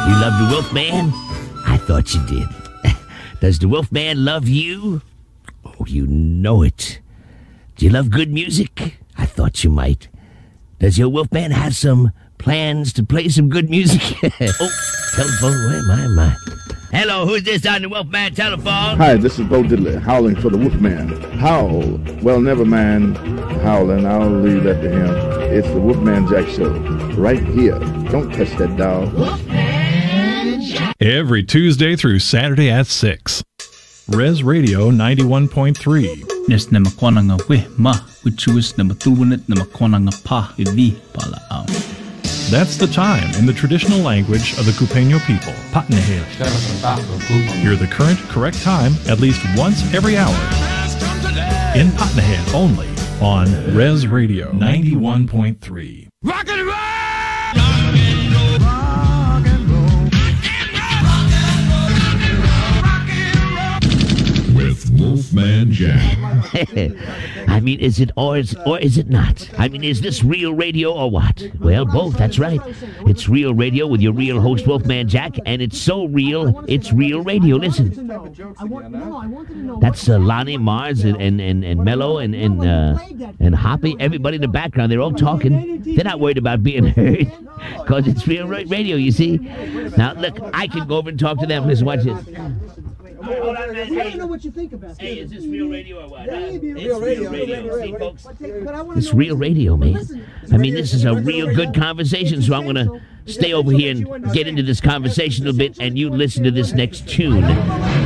You love the Wolfman? I thought you did. Does the Wolfman love you? Oh, you know it. Do you love good music? I thought you might. Does your Wolfman have some plans to play some good music? Oh, telephone, where am I? Hello, who's this on the Wolfman telephone? Hi, this is Bo Diddley, howling for the Wolfman. Howl. Well, never mind howling. I'll leave that to him. It's the Wolfman Jack Show. Right here. Don't touch that dial. Wolfman Jack. Every Tuesday through Saturday at 6. Res Radio 91.3. Nes na makwana nga we ma, wichuis na matuwinit na makwana nga pa, ivi pala out. That's the time in the traditional language of the Cupeño people, Patnehel. Hear the current, correct time at least once every hour. In Patnehel only on Res Radio 91.3. Rock and roll! Wolfman Jack. I mean, is it or is it not? I mean, is this real radio or what? Well, both, that's right. It's real radio with your real host, Wolfman Jack, and it's so real, it's real radio. Listen. That's Lonnie, Mars, and Mello, and Hoppy, everybody in the background, they're all talking. They're not worried about being heard, because it's real radio, you see? Now, look, I can go over and talk to them. Listen, watch this. Hold on, man. I don't know what you think about Hey, is this real radio or what? It's real radio. See, folks? It's real radio, man. I mean, this is a real good conversation, so I'm going to stay over here and get into this conversation a little bit, and you listen to this next tune.